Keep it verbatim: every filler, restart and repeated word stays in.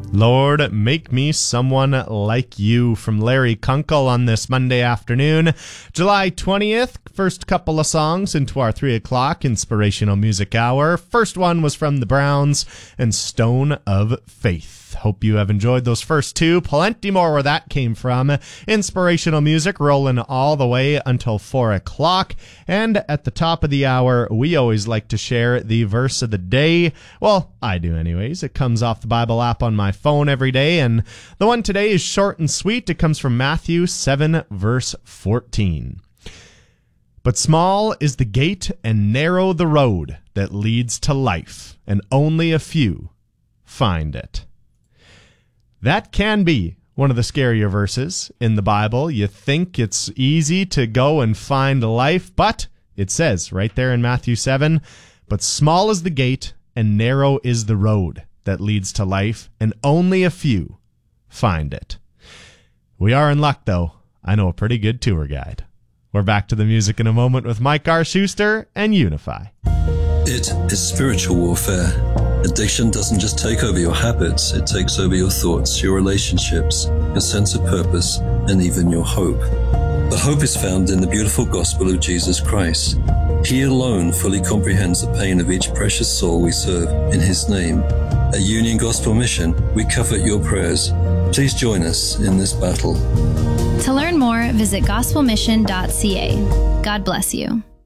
Lord, make me someone like you, from Larry Kunkel on this Monday afternoon, July twentieth. First couple of songs into our three o'clock inspirational music hour. First one was from the Browns and Stone of Faith. Hope you have enjoyed those first two. Plenty more where that came from. Inspirational music rolling all the way until four o'clock. And at the top of the hour, we always like to share the verse of the day. Well, I do anyways. It comes off the Bible app on my phone every day. And the one today is short and sweet. It comes from Matthew seven, verse fourteen. But small is the gate and narrow the road that leads to life, and only a few find it. That can be one of the scarier verses in the Bible. You think it's easy to go and find life, but it says right there in Matthew seven, but small is the gate and narrow is the road that leads to life, and only a few find it. We are in luck, though. I know a pretty good tour guide. We're back to the music in a moment with Mike R. Schuster and Unify. It is spiritual warfare. Addiction doesn't just take over your habits, it takes over your thoughts, your relationships, your sense of purpose, and even your hope. But hope is found in the beautiful gospel of Jesus Christ. He alone fully comprehends the pain of each precious soul we serve in His name. At Union Gospel Mission, we covet your prayers. Please join us in this battle. To learn more, visit gospel mission dot c a. God bless you.